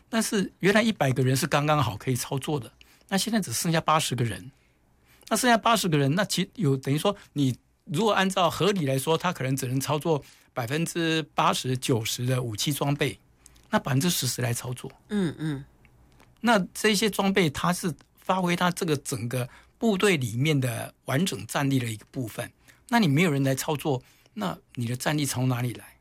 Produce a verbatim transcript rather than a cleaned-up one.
但是原来一百个人是刚刚好可以操作的，那现在只剩下八十个人，那剩下八十个人，那其有等于说你如果按照合理来说，他可能只能操作百分之八十九十的武器装备，那百分之十十来操作。 嗯嗯， 那这些装备它是发挥它这个整个部队里面的完整战力的一个部分。那你没有人来操作，那你的战力从哪里来？